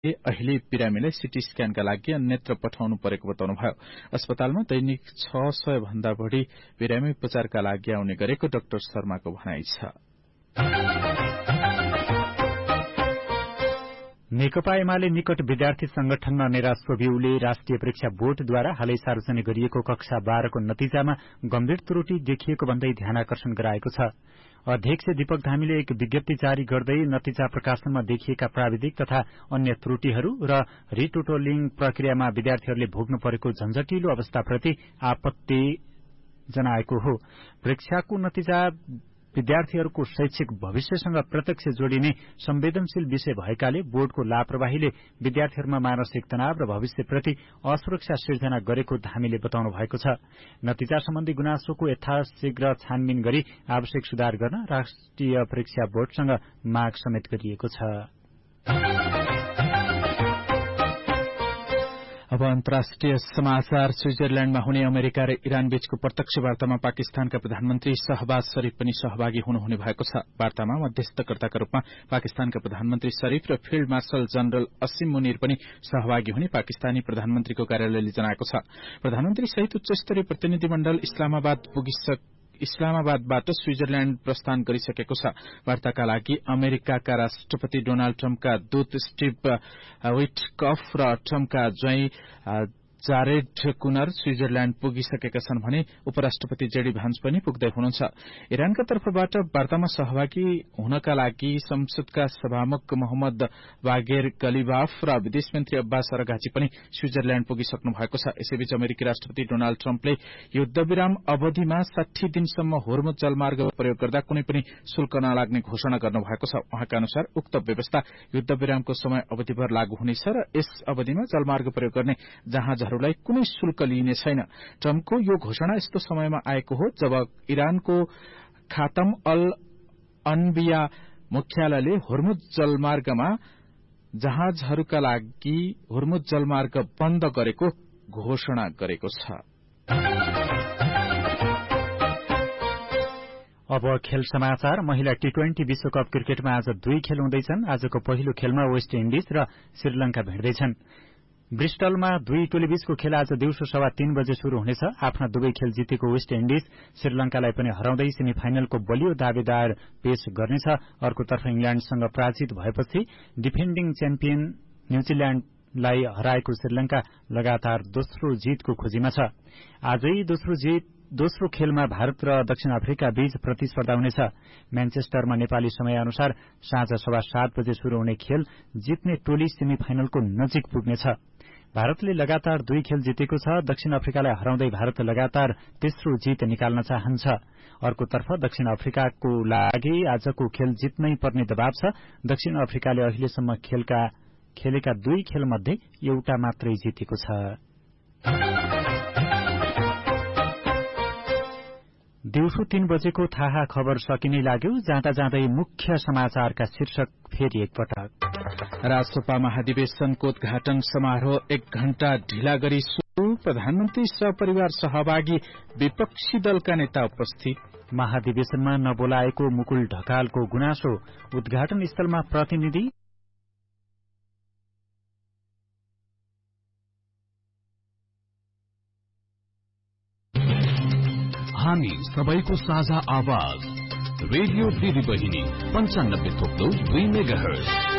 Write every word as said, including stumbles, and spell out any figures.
अहिले बिरामीलाई सिटी स्क्यानका लागि अन्यत्र पठाउनु परेको बताउनुभयो। अस्पतालमा दैनिक छ सय भन्दा बढ़ी बिरामी उपचारका लागि आउने गरेको डाक्टर शर्माको भनाइ छ। नेकपा एमाले निकट विद्यार्थी संगठन नेरा सोभिउले राष्ट्रिय परीक्षा बोर्डद्वारा हालै सार्वजनिक गरिएको कक्षा बाह्रको नतिजामा गम्भीर त्रुटि देखिएको भन्दै ध्यानाकर्षण गराएको छ। अध्यक्ष दीपक धामीले एक विज्ञप्ति जारी गर्दै नतिजा प्रकाशनमा देखिएका प्राविधिक तथा अन्य त्रुटिहरू र रिटोटलिङ प्रक्रियामा विद्यार्थीहरूले भोग्नु परेको झन्झटिलो अवस्थाप्रति आपत्ति जनाएको हो। परीक्षाको नतिजा विद्यार्थीहरूको शैक्षिक भविष्यसँग प्रत्यक्ष जोडिने संवेदनशील विषय भएकाले बोर्डको लापरवाहीले विद्यार्थीहरूमा मानसिक तनाव र भविष्यप्रति असुरक्षा सिर्जना गरेको धामीले बताउनु भएको छ। नतिजा सम्बन्धी गुनासोको यथाशीघ्र छानबिन गरी आवश्यक सुधार गर्न राष्ट्रिय परीक्षा बोर्डसँग माग समेत गरिएको छ। अब अन्तर्राष्ट्रिय समाचार। स्विजरल्याण्डमा हुने अमेरिका र इरान बीचको प्रत्यक्ष वार्तामा पाकिस्तानका प्रधानमन्त्री शहबाज शरीफ पनि सहभागी हुनुहुने भएको छ। वार्तामा मध्यस्थकर्ताका रूपमा पाकिस्तानका प्रधानमन्त्री शरीफ र फिल्ड मार्शल जनरल असिम मुनिर पनि सहभागी हुने पाकिस्तानी प्रधानमन्त्रीको कार्यालयले जनाएको छ। प्रधानमन्त्री सहित उच्चस्तरीय प्रतिनिधिमण्डल इस्लामाबाद पुगिसक इस्लामाबादबाट स्विजरल्याण्ड प्रस्थान गरिसकेको छ। वार्ताका लागि अमेरिकाका राष्ट्रपति डोनाल्ड ट्रम्पका दूत स्टिभ विटकफ र ट्रम्पका ज्वाइँ जारेड कुनर स्विजरल्याण्ड पुगिसकेका छन् भने उपराष्ट्रपति जेडी भान्स पनि पुग्दै हुनुहुन्छ। इरानका तर्फबाट वार्तामा सहभागी हुनका लागि संसदका सभामुख मोहम्मद बागेर गलिबाफ र विदेश मन्त्री अब्बास अरगाची पनि स्विजरल्याण्ड पुगिसक्नु भएको छ। यसैबीच अमेरिकी राष्ट्रपति डोनाल्ड ट्रम्पले युद्धविराम अवधिमा साठी दिनसम्म होर्मुज जलमार्ग प्रयोग गर्दा कुनै पनि शुल्क नलाग्ने घोषणा गर्नुभएको छ। उहाँका अनुसार उक्त व्यवस्था युद्धविरामको समय अवधिभर लागू हुनेछ र यस अवधिमा जलमार्ग प्रयोग गर्ने जहाज लाई कुनै शुल्क लिइने छैन। ट्रम्पको यो घोषणा यस्तो समयमा आएको हो जब इरानको खातम अल अनबिया मुख्यालयले होर्मुज जलमार्गमा जहाजहरूका लागि होर्मुज जलमार्ग बन्द गरेको घोषणा गरेको छ। अब खेल समाचार। महिला टी ट्वेन्टी विश्वकप क्रिकेटमा आज दुई खेल हुँदैछन्। आजको पहिलो खेलमा वेस्ट इन्डिज र श्रीलंका भिड्दैछन्। ब्रिस्टलमा दुई टोलीबीचको खेल आज दिउँसो सवा तीन बजे शुरू हुनेछ। आफ्ना दुवै खेल जितेको वेस्ट इन्डिज श्रीलंकालाई पनि हराउँदै सेमी फाइनलको बलियो दावेदार पेश गर्नेछ। अर्कोतर्फ इंग्ल्याण्डसँग पराजित भएपछि डिफेन्डिङ च्याम्पियन न्यूजील्याण्डलाई हराएको श्रीलंका लगातार दोस्रो जितको खोजीमा छ। आजै दोस्रो जित दोस्रो खेलमा भारत र दक्षिण अफ्रिका बीच प्रतिस्पर्धा हुनेछ। म्यानचेस्टरमा नेपाली समय अनुसार साँझ सवा सात बजे शुरू हुने खेल जित्ने टोली सेमी फाइनलको नजिक पुग्नेछ। भारतले लगातार दुई खेल जितेको छ। दक्षिण अफ्रिकालाई हराउँदै भारत लगातार तेस्रो जित निकाल्न चाहन्छ। अर्कोतर्फ दक्षिण अफ्रिकाको लागि आजको खेल जित्नै पर्ने दबाव छ। दक्षिण अफ्रिकाले अहिलेसम्म खेलका खेलेका दुई खेलमध्ये एउटा मात्रै जितेको छ। दिउँसो तीन बजेको थाहा खबर सकिने लाग्यो। जाँदा जाँदै मुख्य समाचारका शीर्षक फेरि एकपटक। राजसपा महाधिवेशनको उद्घाटन समारोह एक घण्टा ढिला गरी शुरू। प्रधानमन्त्री सपरिवार सहभागी, विपक्षी दलका नेता उपस्थित। महाधिवेशनमा नबोलाएको मुकुल ढकालको गुनासो। उद्घाटन स्थलमा प्रतिनिधि हामी सबैको साझा आवाज रेडियो दिदी बहिनी पञ्चानब्बे थोप्लो दुई मेगाहर्ज।